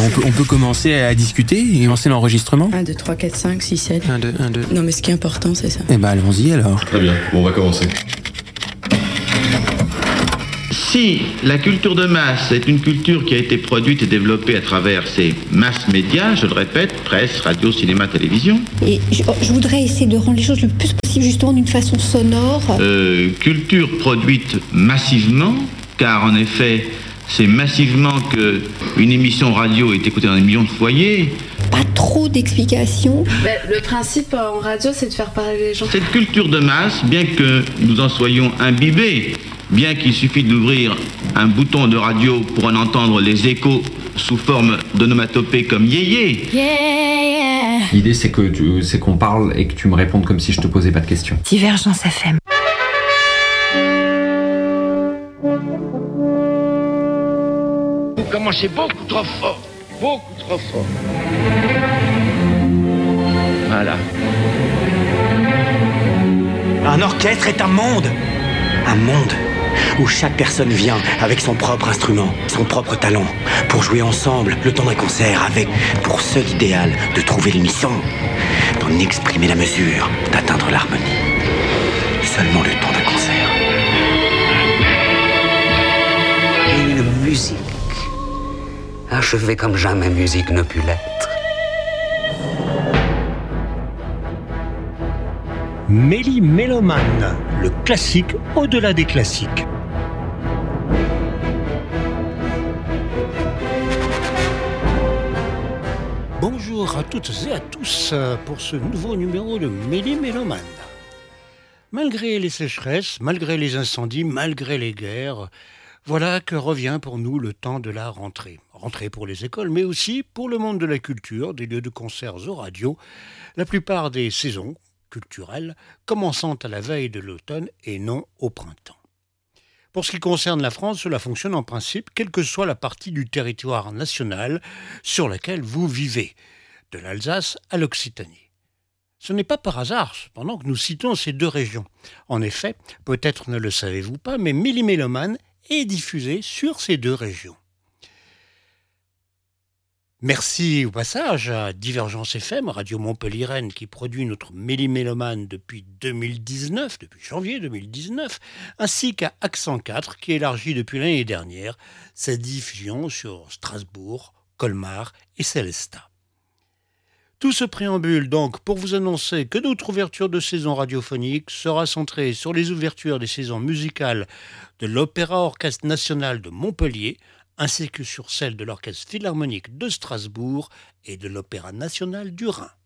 on peut commencer à discuter et lancer l'enregistrement. 1, 2, 3, 4, 5, 6, 7. 1, 2, 1, 2. Non, mais ce qui est important, c'est ça. Eh ben, allons-y alors. Très bien, bon, on va commencer. Si la culture de masse est une culture qui a été produite et développée à travers ces masses médias, je le répète, presse, radio, cinéma, télévision. Et je voudrais essayer de rendre les choses le plus possible justement d'une façon sonore. Culture produite massivement, car en effet, c'est massivement qu'une émission radio est écoutée dans des millions de foyers. Pas trop d'explications. Le principe en radio, c'est de faire parler les gens. Cette culture de masse, bien que nous en soyons imbibés, bien qu'il suffit d'ouvrir un bouton de radio pour en entendre les échos sous forme d'onomatopée comme yéyé. Yeah. L'idée c'est qu'on parle et que tu me répondes comme si je te posais pas de questions. Divergence FM. Vous commencez beaucoup trop fort. Beaucoup trop fort. Voilà. Un orchestre est un monde. Un monde où chaque personne vient avec son propre instrument, son propre talent, pour jouer ensemble le temps d'un concert avec, pour seul idéal, de trouver l'unisson, d'en exprimer la mesure, d'atteindre l'harmonie. Seulement le temps d'un concert. Une musique, achevée comme jamais musique ne put l'être. Méli-Mélomane, le classique au-delà des classiques. Bonjour à toutes et à tous pour ce nouveau numéro de Méli-Mélomane. Malgré les sécheresses, malgré les incendies, malgré les guerres, voilà que revient pour nous le temps de la rentrée. Rentrée pour les écoles, mais aussi pour le monde de la culture, des lieux de concerts aux radios, la plupart des saisons culturelles commençant à la veille de l'automne et non au printemps. Pour ce qui concerne la France, cela fonctionne en principe, quelle que soit la partie du territoire national sur laquelle vous vivez, de l'Alsace à l'Occitanie. Ce n'est pas par hasard, cependant, que nous citons ces deux régions. En effet, peut-être ne le savez-vous pas, mais Méli-Mélomane est diffusé sur ces deux régions. Merci au passage à Divergence FM, Radio Montpellieraine, qui produit notre Méli-Mélomane depuis 2019, depuis janvier 2019, ainsi qu'à Accent 4, qui élargit depuis l'année dernière sa diffusion sur Strasbourg, Colmar et Sélestat. Tout ce préambule donc pour vous annoncer que notre ouverture de saison radiophonique sera centrée sur les ouvertures des saisons musicales de l'Opéra Orchestre National de Montpellier, ainsi que sur celle de l'Orchestre Philharmonique de Strasbourg et de l'Opéra National du Rhin.